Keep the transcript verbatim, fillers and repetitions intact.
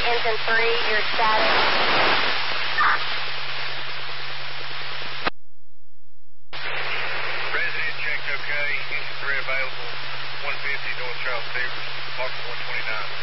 engine three, your status. Resident checked okay, engine three available, one fifty North Charles Stevens, Parker one twenty-nine.